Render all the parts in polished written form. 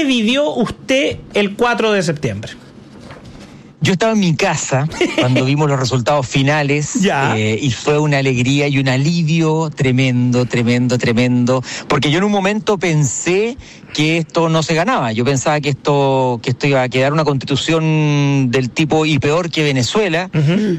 vivió usted el 4 de septiembre? Yo estaba en mi casa cuando vimos los resultados finales y fue una alegría y un alivio tremendo, porque yo en un momento pensé que esto no se ganaba. Yo pensaba que esto iba a quedar una constitución del tipo y peor que Venezuela,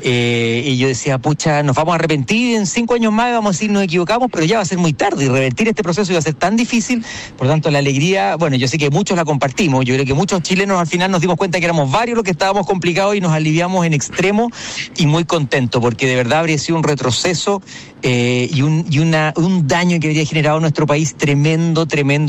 y yo decía, pucha, nos vamos a arrepentir en 5 años más, vamos a decir nos equivocamos, pero ya va a ser muy tarde, y revertir este proceso iba a ser tan difícil. Por lo tanto, la alegría, bueno, yo sé que muchos la compartimos, yo creo que muchos chilenos al final nos dimos cuenta que éramos varios los que estábamos complicados y nos aliviamos en extremo, y muy contentos, porque de verdad habría sido un retroceso y un daño que habría generado a nuestro país tremendo,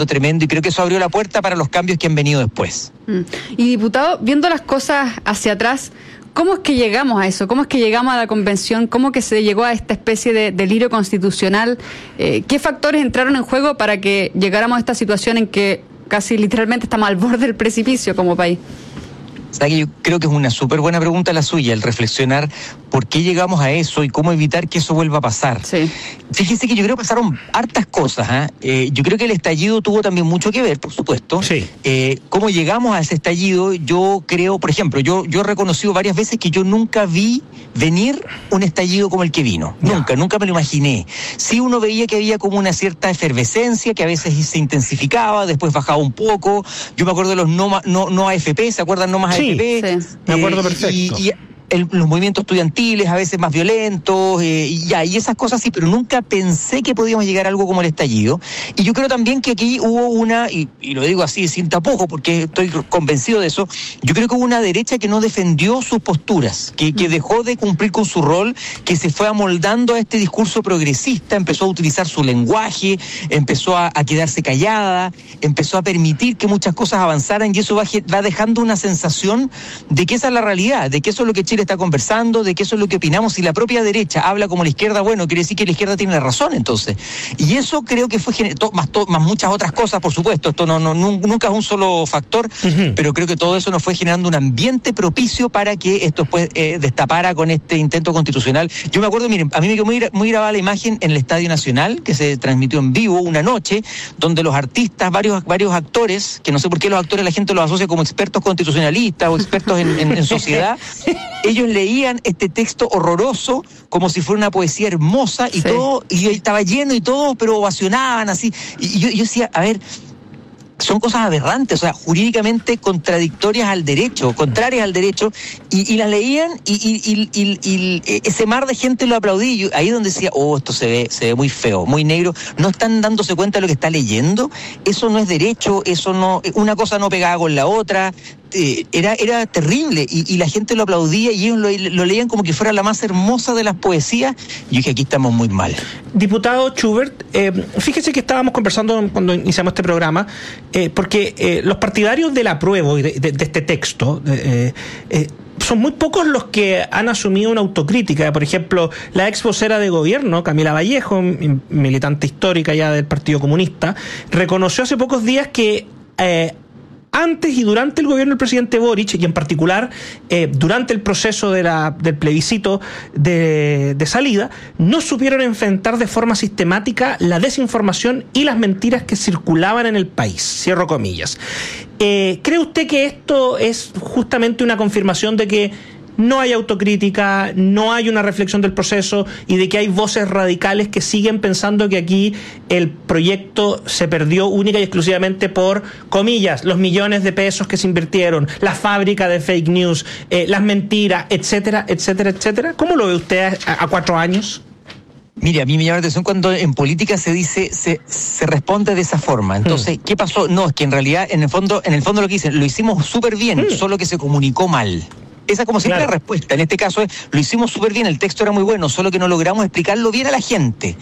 y creo que eso abrió la puerta para los cambios que han venido después. Y diputado, viendo las cosas hacia atrás, ¿cómo es que llegamos a eso? ¿Cómo es que llegamos a la convención? ¿Cómo que se llegó a esta especie de delirio constitucional? ¿Qué factores entraron en juego para que llegáramos a esta situación en que casi literalmente estamos al borde del precipicio como país? ¿Sabe que yo creo que es una súper buena pregunta la suya, el reflexionar por qué llegamos a eso y cómo evitar que eso vuelva a pasar? Sí. Fíjese que yo creo que pasaron hartas cosas, yo creo que el estallido tuvo también mucho que ver, por supuesto. Sí. Cómo llegamos a ese estallido, yo creo, por ejemplo, yo he reconocido varias veces que yo nunca vi venir un estallido como el que vino. Nunca me lo imaginé. Sí, uno veía que había como una cierta efervescencia, que a veces se intensificaba, después bajaba un poco. Yo me acuerdo de los no AFP, ¿se acuerdan? No más AFP. Sí, me acuerdo perfecto. Y los movimientos estudiantiles, a veces más violentos, y esas cosas sí, pero nunca pensé que podíamos llegar a algo como el estallido. Y yo creo también que aquí hubo y lo digo así sin tapujos porque estoy convencido de eso, yo creo que hubo una derecha que no defendió sus posturas, que dejó de cumplir con su rol, que se fue amoldando a este discurso progresista, empezó a utilizar su lenguaje, empezó a quedarse callada, empezó a permitir que muchas cosas avanzaran, y eso va dejando una sensación de que esa es la realidad, de que eso es lo que Chile está conversando, de que eso es lo que opinamos. Si la propia derecha habla como la izquierda, bueno, quiere decir que la izquierda tiene la razón, entonces. Y eso creo que fue más muchas otras cosas, por supuesto. Esto nunca es un solo factor, pero creo que todo eso nos fue generando un ambiente propicio para que esto después destapara con este intento constitucional. Yo me acuerdo, miren, a mí me quedó muy grabada la imagen en el Estadio Nacional, que se transmitió en vivo una noche, donde los artistas, varios actores, que no sé por qué los actores la gente los asocia como expertos constitucionalistas o expertos en sociedad, ellos leían este texto horroroso como si fuera una poesía hermosa y todo, y estaba lleno y todo, pero ovacionaban así. Y yo decía, a ver, son cosas aberrantes, o sea, jurídicamente contrarias al derecho, y las leían y ese mar de gente lo aplaudía, y yo, ahí es donde decía, esto se ve muy feo, muy negro, no están dándose cuenta de lo que está leyendo, eso no es derecho, eso no, una cosa no pegaba con la otra. Era terrible, y la gente lo aplaudía y ellos lo leían como que fuera la más hermosa de las poesías. Yo dije, aquí estamos muy mal. Diputado Schubert, fíjese que estábamos conversando cuando iniciamos este programa, porque los partidarios del apruebo y de este texto son muy pocos los que han asumido una autocrítica. Por ejemplo, la ex vocera de gobierno, Camila Vallejo, militante histórica ya del Partido Comunista, reconoció hace pocos días que antes y durante el gobierno del presidente Boric, y en particular durante el proceso del plebiscito de salida, no supieron enfrentar de forma sistemática la desinformación y las mentiras que circulaban en el país. Cierro comillas. ¿Cree usted que esto es justamente una confirmación de que no hay autocrítica, no hay una reflexión del proceso, y de que hay voces radicales que siguen pensando que aquí el proyecto se perdió única y exclusivamente por, comillas, los millones de pesos que se invirtieron, la fábrica de fake news, las mentiras, etcétera, etcétera, etcétera? ¿Cómo lo ve usted a 4 años? Mire, a mí me llama la atención cuando en política se dice, se responde de esa forma. Entonces, ¿qué pasó? No, es que en realidad, en el fondo lo que dicen, lo hicimos súper bien, solo que se comunicó mal. Esa, como siempre, la respuesta. En este caso lo hicimos súper bien, el texto era muy bueno, solo que no logramos explicarlo bien a la gente.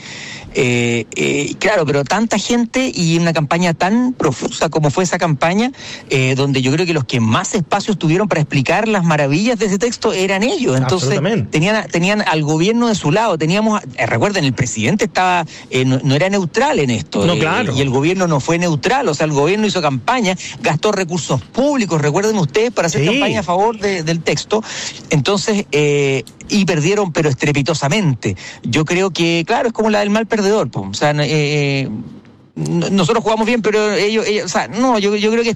Claro, pero tanta gente y una campaña tan profusa como fue esa campaña, donde yo creo que los que más espacios tuvieron para explicar las maravillas de ese texto eran ellos. Entonces, tenían al gobierno de su lado. Teníamos, recuerden, el presidente estaba no era neutral en esto. No, claro. Y el gobierno no fue neutral, o sea, el gobierno hizo campaña, gastó recursos públicos, recuerden ustedes, para hacer campaña a favor del texto. Entonces, y perdieron, pero estrepitosamente. Yo creo que, claro, es como la del mal perdedor, o sea, nosotros jugamos bien, pero ellos, o sea, no, yo creo que